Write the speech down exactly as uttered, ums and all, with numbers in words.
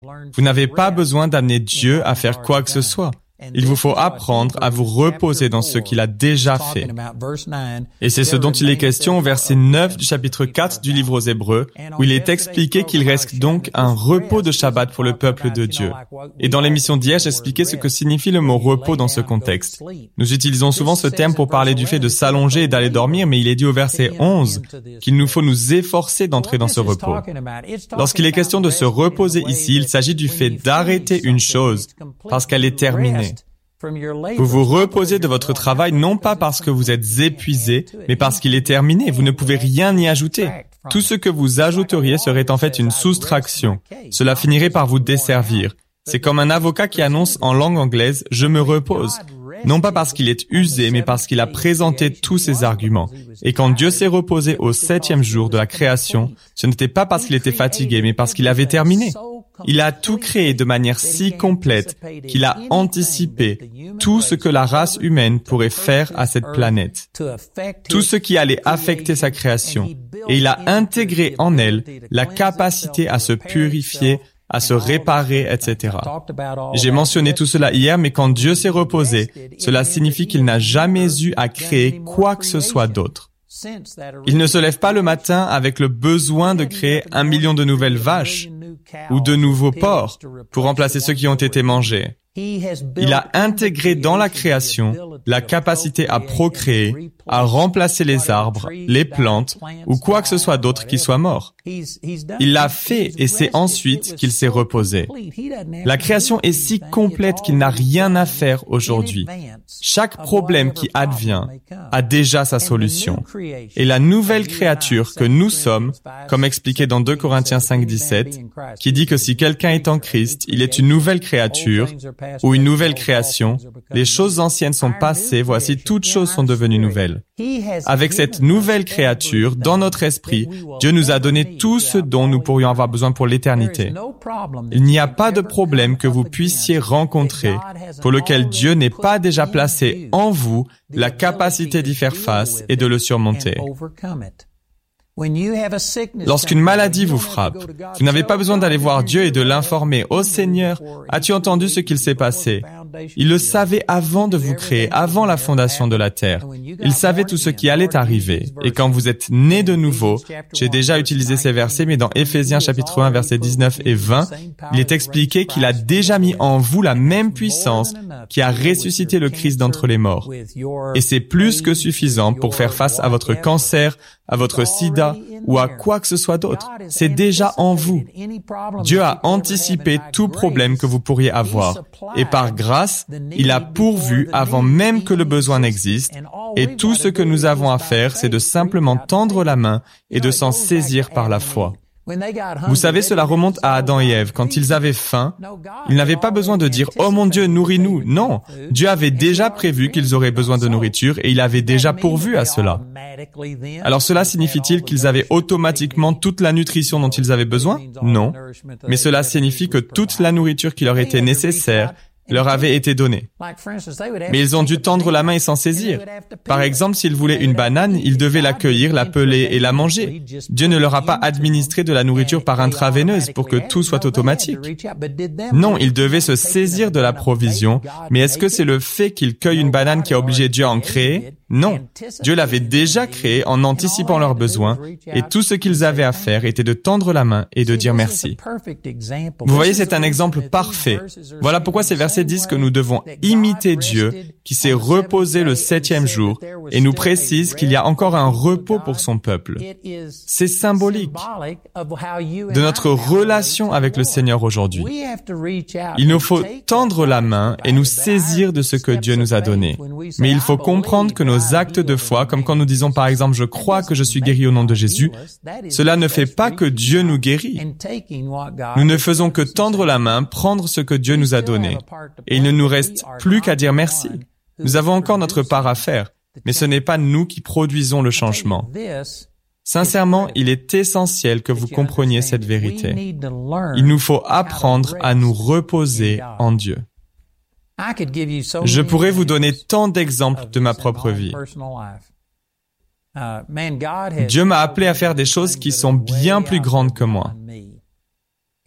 Vous n'avez pas besoin d'amener Dieu à faire quoi que ce soit. Il vous faut apprendre à vous reposer dans ce qu'il a déjà fait. Et c'est ce dont il est question au verset neuf du chapitre quatre du livre aux Hébreux, où il est expliqué qu'il reste donc un repos de Shabbat pour le peuple de Dieu. Et dans l'émission d'hier, j'expliquais ce que signifie le mot repos dans ce contexte. Nous utilisons souvent ce terme pour parler du fait de s'allonger et d'aller dormir, mais il est dit au verset onze qu'il nous faut nous efforcer d'entrer dans ce repos. Lorsqu'il est question de se reposer ici, il s'agit du fait d'arrêter une chose parce qu'elle est terminée. Vous vous reposez de votre travail non pas parce que vous êtes épuisé, mais parce qu'il est terminé. Vous ne pouvez rien y ajouter. Tout ce que vous ajouteriez serait en fait une soustraction. Cela finirait par vous desservir. C'est comme un avocat qui annonce en langue anglaise « je me repose ». Non pas parce qu'il est usé, mais parce qu'il a présenté tous ses arguments. Et quand Dieu s'est reposé au septième jour de la création, ce n'était pas parce qu'il était fatigué, mais parce qu'il avait terminé. Il a tout créé de manière si complète qu'il a anticipé tout ce que la race humaine pourrait faire à cette planète, tout ce qui allait affecter sa création, et il a intégré en elle la capacité à se purifier, à se réparer, et cetera. J'ai mentionné tout cela hier, mais quand Dieu s'est reposé, cela signifie qu'il n'a jamais eu à créer quoi que ce soit d'autre. Il ne se lève pas le matin avec le besoin de créer un million de nouvelles vaches ou de nouveaux porcs pour remplacer ceux qui ont été mangés. Il a intégré dans la création la capacité à procréer, à remplacer les arbres, les plantes ou quoi que ce soit d'autre qui soit mort. Il l'a fait et c'est ensuite qu'il s'est reposé. La création est si complète qu'il n'a rien à faire aujourd'hui. Chaque problème qui advient a déjà sa solution. Et la nouvelle créature que nous sommes, comme expliqué dans deux Corinthiens cinq, dix-sept, qui dit que si quelqu'un est en Christ, il est une nouvelle créature, ou une nouvelle création, les choses anciennes sont passées, voici toutes choses sont devenues nouvelles. Avec cette nouvelle créature, dans notre esprit, Dieu nous a donné tout ce dont nous pourrions avoir besoin pour l'éternité. Il n'y a pas de problème que vous puissiez rencontrer pour lequel Dieu n'ait pas déjà placé en vous la capacité d'y faire face et de le surmonter. Lorsqu'une maladie vous frappe, vous n'avez pas besoin d'aller voir Dieu et de l'informer. « Oh Seigneur, as-tu entendu ce qu'il s'est passé ?» Il le savait avant de vous créer, avant la fondation de la terre. Il savait tout ce qui allait arriver. Et quand vous êtes né de nouveau, j'ai déjà utilisé ces versets, mais dans Éphésiens chapitre un, versets dix-neuf et vingt, il est expliqué qu'il a déjà mis en vous la même puissance qui a ressuscité le Christ d'entre les morts. Et c'est plus que suffisant pour faire face à votre cancer, à votre sida ou à quoi que ce soit d'autre. C'est déjà en vous. Dieu a anticipé tout problème que vous pourriez avoir. Et par grâce, il a pourvu avant même que le besoin n'existe. Et tout ce que nous avons à faire, c'est de simplement tendre la main et de s'en saisir par la foi. Vous savez, cela remonte à Adam et Ève. Quand ils avaient faim, ils n'avaient pas besoin de dire « Oh mon Dieu, nourris-nous ». Non, Dieu avait déjà prévu qu'ils auraient besoin de nourriture et il avait déjà pourvu à cela. Alors cela signifie-t-il qu'ils avaient automatiquement toute la nutrition dont ils avaient besoin? Non. Mais cela signifie que toute la nourriture qui leur était nécessaire leur avait été donnée. Mais ils ont dû tendre la main et s'en saisir. Par exemple, s'ils voulaient une banane, ils devaient la cueillir, la peler et la manger. Dieu ne leur a pas administré de la nourriture par intraveineuse pour que tout soit automatique. Non, ils devaient se saisir de la provision, mais est-ce que c'est le fait qu'ils cueillent une banane qui a obligé Dieu à en créer? Non. Dieu l'avait déjà créé en anticipant leurs besoins, et tout ce qu'ils avaient à faire était de tendre la main et de dire merci. Vous voyez, c'est un exemple parfait. Voilà pourquoi ces versets disent que nous devons imiter Dieu, qui s'est reposé le septième jour, et nous précise qu'il y a encore un repos pour son peuple. C'est symbolique de notre relation avec le Seigneur aujourd'hui. Il nous faut tendre la main et nous saisir de ce que Dieu nous a donné. Mais il faut comprendre que nos actes de foi, comme quand nous disons par exemple « Je crois que je suis guéri au nom de Jésus », cela ne fait pas que Dieu nous guérit. Nous ne faisons que tendre la main, prendre ce que Dieu nous a donné. Et il ne nous reste plus qu'à dire merci. Nous avons encore notre part à faire, mais ce n'est pas nous qui produisons le changement. Sincèrement, il est essentiel que vous compreniez cette vérité. Il nous faut apprendre à nous reposer en Dieu. Je pourrais vous donner tant d'exemples de ma propre vie. Dieu m'a appelé à faire des choses qui sont bien plus grandes que moi.